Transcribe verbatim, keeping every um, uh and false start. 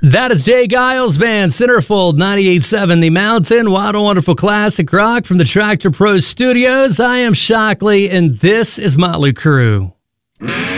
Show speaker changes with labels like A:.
A: That is Jay Giles Band, Centerfold ninety-eight point seven The Mountain, Wild and Wonderful Classic Rock from the Tractor Pro Studios. I am Shockley, and this is Motley Crue.